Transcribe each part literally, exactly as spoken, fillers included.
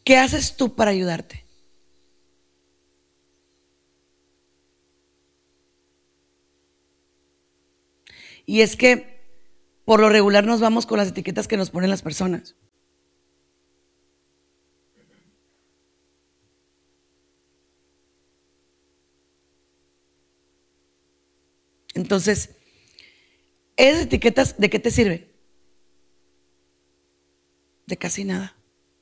¿Qué haces tú para ayudarte? Y es que por lo regular nos vamos con las etiquetas que nos ponen las personas. Entonces, esas etiquetas, ¿de qué te sirven? De casi nada.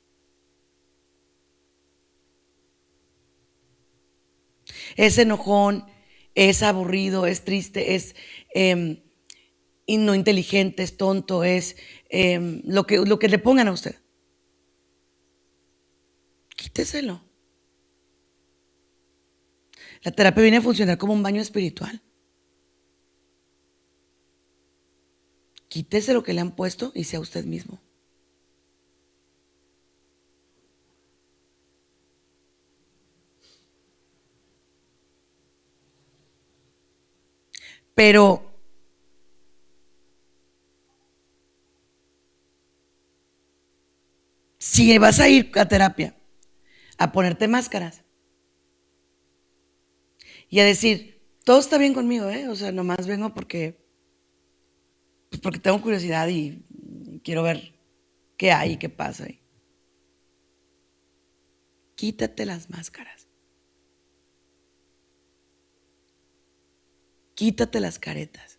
Es enojón, es aburrido, es triste, es eh, no inteligente, es tonto, es eh, lo, que, lo que le pongan a usted. Quíteselo. La terapia viene a funcionar como un baño espiritual. Quítese lo que le han puesto y sea usted mismo. Pero si vas a ir a terapia a ponerte máscaras y a decir, todo está bien conmigo, ¿eh? O sea, nomás vengo porque, pues porque tengo curiosidad y quiero ver qué hay y qué pasa. Quítate las máscaras. Quítate las caretas.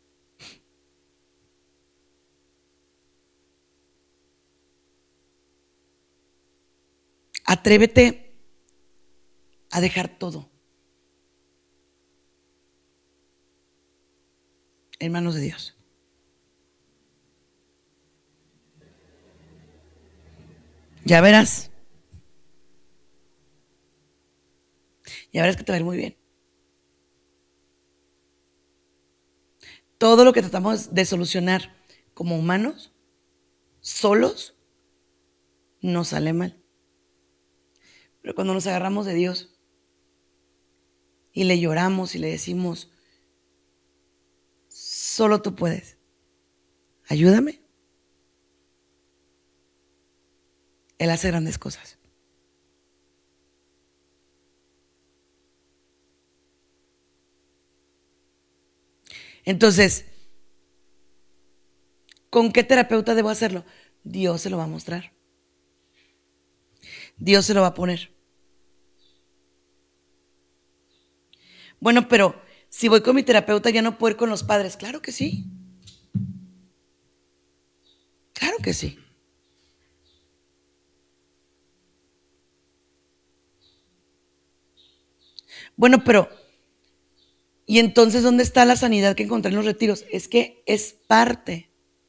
Atrévete a dejar todo en manos de Dios. Ya verás. Ya verás que te va a ir muy bien. Todo lo que tratamos de solucionar como humanos, solos, nos sale mal. Pero cuando nos agarramos de Dios y le lloramos y le decimos, solo tú puedes, ayúdame, Él hace grandes cosas. Entonces, ¿con qué terapeuta debo hacerlo? Dios se lo va a mostrar. Dios se lo va a poner. Bueno, pero si voy con mi terapeuta ya no puedo ir con los padres. Claro que sí. Claro que sí. Bueno, pero ¿y entonces dónde está la sanidad que encontré en los retiros? Es que es parte.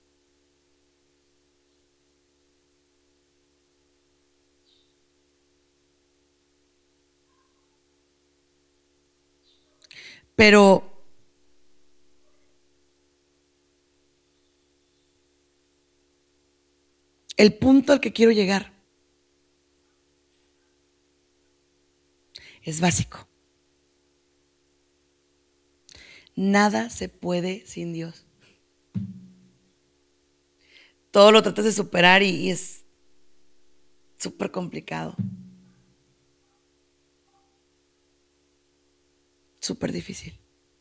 Pero el punto al que quiero llegar es básico. Nada se puede sin Dios. Todo lo tratas de superar y, y es súper complicado. Súper difícil.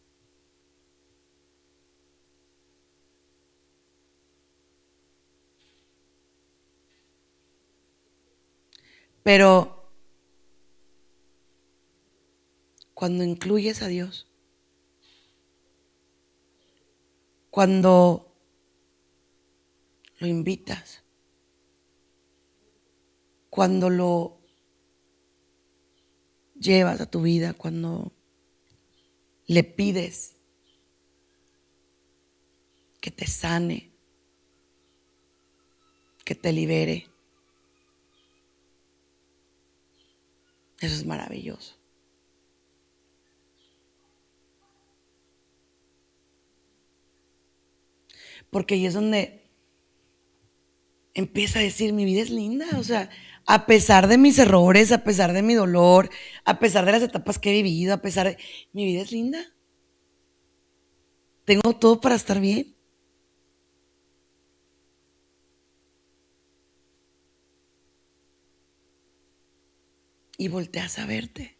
Pero cuando incluyes a Dios, cuando lo invitas, cuando lo llevas a tu vida, cuando le pides que te sane, que te libere, eso es maravilloso. Porque ahí es donde empieza a decir, mi vida es linda, o sea, a pesar de mis errores, a pesar de mi dolor, a pesar de las etapas que he vivido, a pesar de... Mi vida es linda. Tengo todo para estar bien. y volteas a verte.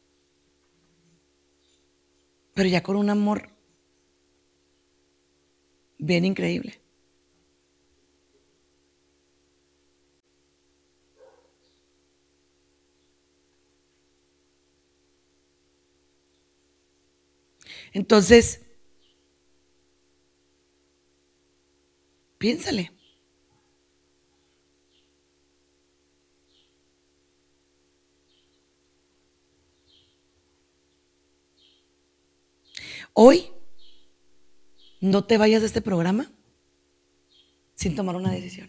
Pero ya con un amor bien increíble. Entonces, piénsale. Hoy no te vayas de este programa sin tomar una decisión.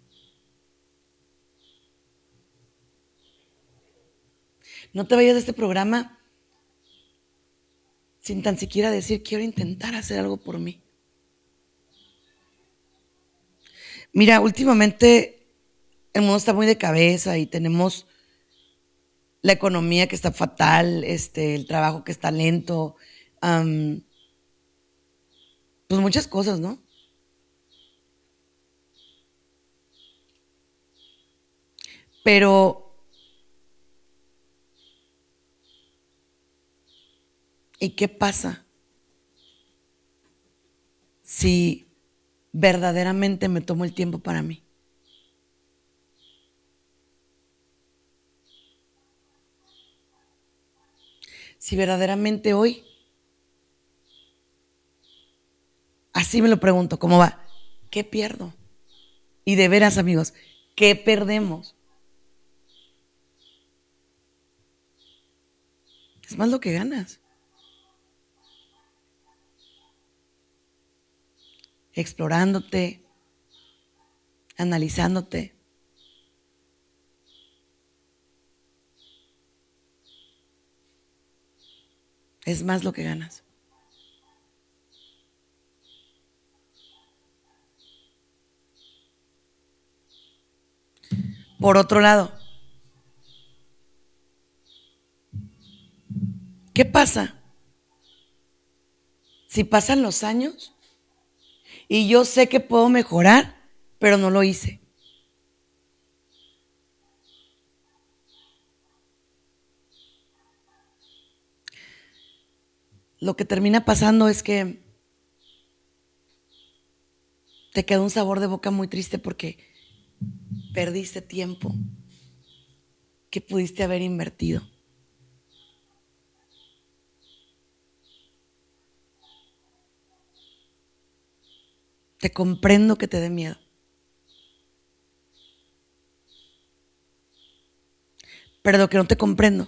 No te vayas de este programa sin tan siquiera decir, quiero intentar hacer algo por mí. Mira, últimamente el mundo está muy de cabeza y tenemos la economía que está fatal, este, el trabajo que está lento, um, pues muchas cosas, ¿no? Pero, ¿y qué pasa si verdaderamente me tomo el tiempo para mí? Si verdaderamente hoy, así me lo pregunto, ¿cómo va? ¿Qué pierdo? Y de veras, amigos, ¿qué perdemos? Es más lo que ganas. Explorándote, analizándote. Es más lo que ganas. Por otro lado, ¿qué pasa si pasan los años y yo sé que puedo mejorar, pero no lo hice? Lo que termina pasando es que te queda un sabor de boca muy triste porque perdiste tiempo que pudiste haber invertido. Te comprendo que te dé miedo. Pero lo que no te comprendo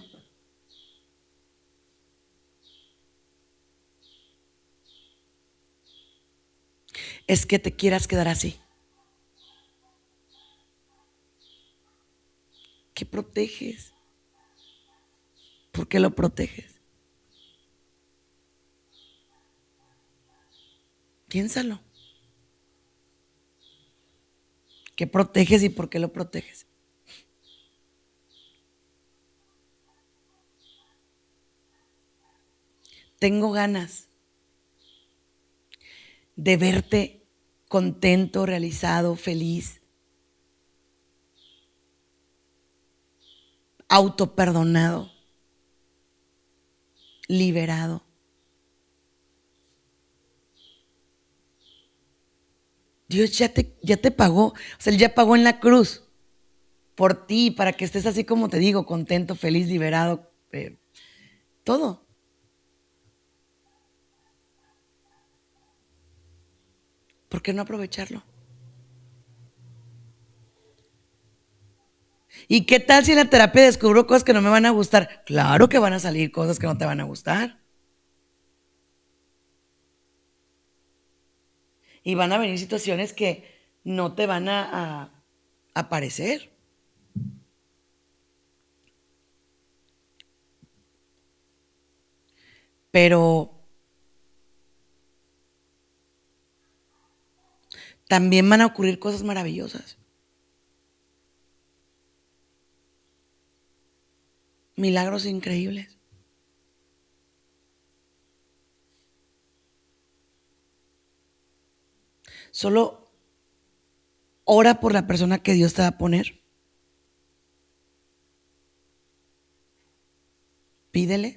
es que te quieras quedar así. ¿Qué proteges? ¿Por qué lo proteges? Piénsalo. ¿Qué proteges y por qué lo proteges? Tengo ganas de verte contento, realizado, feliz, autoperdonado, liberado. Dios ya te, ya te pagó. O sea, Él ya pagó en la cruz por ti, para que estés así como te digo, contento, feliz, liberado, eh, todo. ¿Por qué no aprovecharlo? ¿Y qué tal si en la terapia descubro cosas que no me van a gustar? Claro que van a salir cosas que no te van a gustar. Y van a venir situaciones que no te van a, a aparecer. Pero también van a ocurrir cosas maravillosas. Milagros increíbles. Solo ora por la persona que Dios te va a poner. pídele.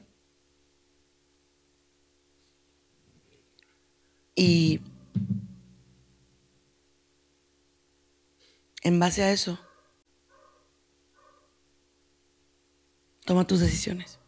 Y en base a eso, toma tus decisiones.